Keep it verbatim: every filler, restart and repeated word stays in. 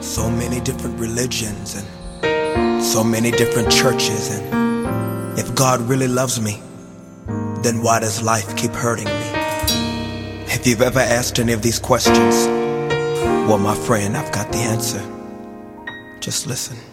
So many different religions and so many different churches, and if God really loves me, then why does life keep hurting me? If you've ever asked any of these questions, well, my friend, I've got the answer. Just listen.